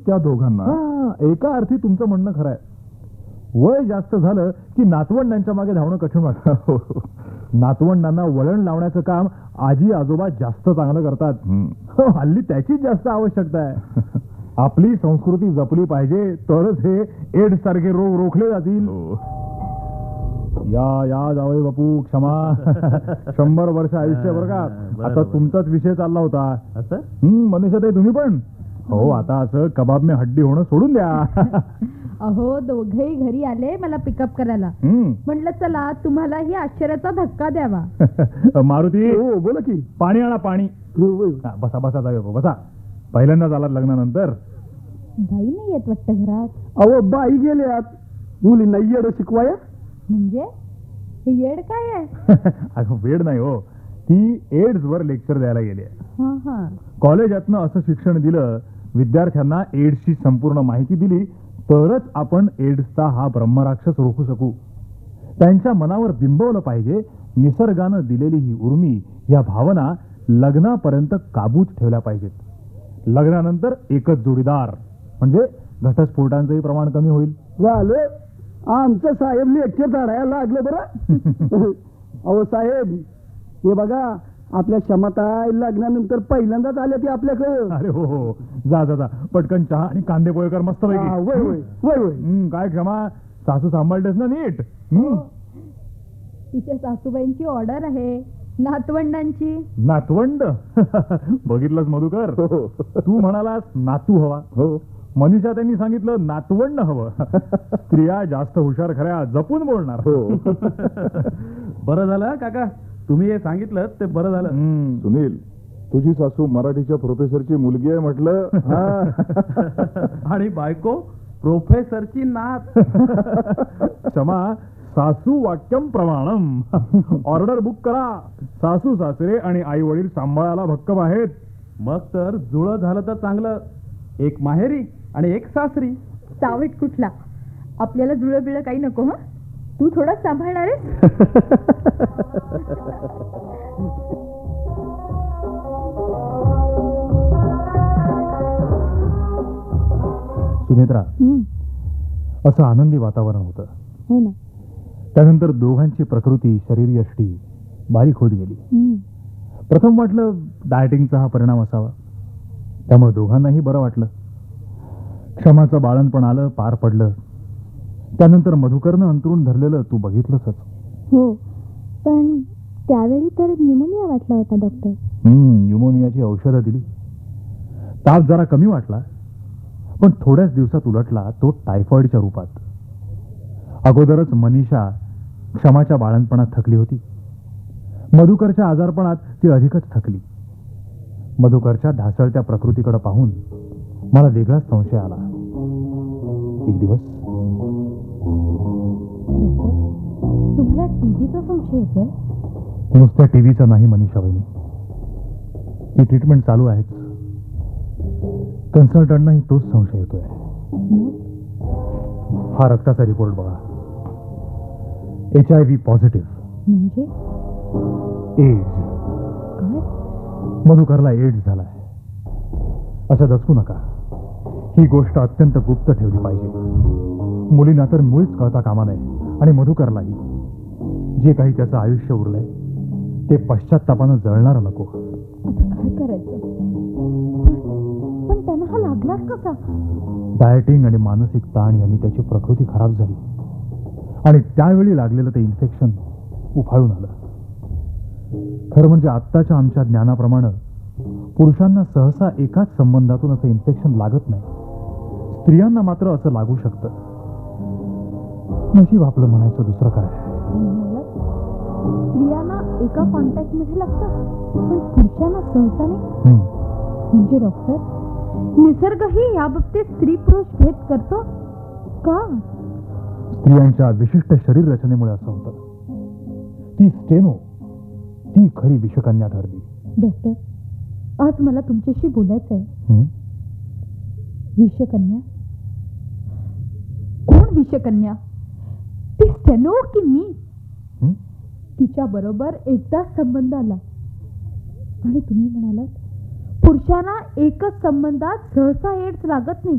त्या दोघांना. एका अर्थी तुमचं म्हणणं खरं आहे. वय जास्त झालं की नातवंडांच्या मागे धावणं कठीण वाटतं. नातवंडांना वळण लावण्याचं काम आजी आजोबा जास्त चांगलं करतात. हल्ली त्याचीच जास्त आवश्यकता आहे. आपली संस्कृती जपली पाहिजे, तरच हे एड्स सारखे रोग रोखले जातील. या या जावई बापू, क्षमा. 100 वर्ष आयुष्य बरं का. आता तुमचाच विषय चालला होता. मनीषाताई तुम्ही पण. हो, आता असं कबाब में हड्डी होणं सोडून द्या. अहो, दोघेही घरी आले मला पिकअप करायला. म्हटलं चला तुम्हालाही आश्चर्याचा धक्का द्यावा. मारुती, बोला की. पाणी आणा, पाणी. बसा बसा जावे बसा. पहिल्यांदाच आलात लग्नानंतर. बाई नाही येत वाटतं घरात. अहो, बाई गेल्यात. मुलींना येड शिकवाया. म्हणजे हे येड काय आहे? अगं वेड नाही हो, ती एड्स वर लेक्चर द्यायला गेली आहे. कॉलेजातनं असं शिक्षण दिलं, विद्यार्थ्यांना एड्सची संपूर्ण माहिती दिली, तरच आपण एड्सचा हा ब्रह्मराक्षस रोखू शकू. त्यांच्या मनावर बिंबवलं पाहिजे. निसर्गानं दिलेली ही उर्मी, या भावना लग्नापर्यंत काबूत ठेवल्या पाहिजेत. लग्नानंतर एकच जोडीदार, म्हणजे घटस्फोटांचंही प्रमाण कमी होईल. झालं, आमचं साहेब लेक्चर काढायला लागलं बरं. अहो साहेब, हे बघा, आपल्या क्षमता लग्नानंतर पहिल्यांदाच आल्या ती आपल्याकडं. अरे हो हो, जा जा जा, पटकन चहा आणि कांदे पोहे कर मस्त पैकी. वय वय वय वय. काय क्षमा, सासू सांभाळतेस ना नीट? तिच्या सासूबाईंची ऑर्डर आहे, नातवंडांची. नातवंड? बघितलंस मधुकर, तू म्हणालास नातू हवा. हो, मनीषा त्यांनी सांगितलं नातवंड हवं. स्त्रिया जास्त हुशार खऱ्या, जपून बोलणार. हो. बरं झालं काका, तुम्ही हे सांगितलं ते बरं झालं. सुनील, तुझी सासू मराठीच्या प्रोफेसरची मुलगी आहे म्हटलं. आणि बायको प्रोफेसरची नात. क्षमा, सासू वाक्यम प्रमाणम. ऑर्डर बुक करा. सासू सासरे आणि आई वडील सांभाळायला भक्कम आहेत. मग तर जुळं झालं तर चांगलं. एक माहेरी आणि एक सासरी. सावीट कुठला, आपल्याला जुळं बिळं काही नको. हं, तू थोडा सांभाळणार आहे. सुनेत्रा, असं आनंदी वातावरण होतं. हो ना. त्यानंतर दोघांची प्रकृती, शरीरयष्टी बारीक होत गेली. प्रथम वाटलं डायटिंगचा हा परिणाम असावा. त्यामुळे दोघांनाही बरं वाटलं. क्षमाचं बाळणपण आलं, पार पडलं. त्यानंतर मधुकरनं अंतरून धरलेलं तू बघितलंच. हो, पण त्यावेळी तर न्यूमोनिया वाटला होता डॉक्टर. न्यूमोनियाची औषधं दिली. ताप जरा कमी वाटला, पण थोड्याच दिवसात उलटला तो टायफॉइडच्या रूपात. अगोदरच मनीषा क्षमाच्या बाळणपणात थकली होती. मधुकरच्या आजारपणात ती अधिकच थकली. मधुकरच्या ढासळत्या प्रकृतीकडे पाहून मला वेगळाच संशय आला. एक दिवस, तुम्हाला टीबीचा संशय येतोय? नुसत्या टीव्हीचा नाही मनीषा वहिनी, ही ट्रीटमेंट चालू आहेच. कन्सल्टंटनाही तोच संशय येतोय. हा रक्ताचा रिपोर्ट बघा. HIV positive. म्हणजे एड्स. काय? मधुकरला एड्स झालाय. असं दचकू नका. ही गोष्ट अत्यंत गुप्त ठेवली पाहिजे. मुलींना तर मुळीच कळता कामा नये, आणि मधुकरलाही. जे काही त्याचं आयुष्य उरलंय ते पश्चात्तापानं जळणारं नको. आता काय करायचं? पण त्यांना हा लागलाच कसा? डायटिंग आणि मानसिक ताण यांनी त्याची प्रकृती खराब झाली, आणि त्यावेळी लागलेलं ते इन्फेक्शन उफाळून आलं. खरं म्हणजे आत्ताच्या आमच्या ज्ञानाप्रमाणे पुरुषांना सहसा एकाच संबंधातून असं इन्फेक्शन लागत नाही. स्त्रियांना मात्र असं लागू शकतं. नशीब आपलं म्हणायचं, दुसरं काय. स्त्रियांना एका कॉन्टॅक्ट मध्ये लागतं, पण पुरुषांना सहसा नाही. म्हणजे डॉक्टर, निसर्गही याबाबतीत स्त्री पुरुष भेद करतो का? स्त्रियांच्या विशिष्ट शरीर रचनेमुळे असं होतं. ती स्टेनो, ती खरी विषकन्या ठरली. डॉक्टर, आज मला तुमच्याशी बोलायचं आहे. विषकन्या? कोण विषकन्या? ती स्टेनो की मी? तिच्या बरोबर एकदाच संबंध आला, आणि तुम्ही म्हणालात पुरुषांना एकच संबंधात सहसा एड्स लागत नाही.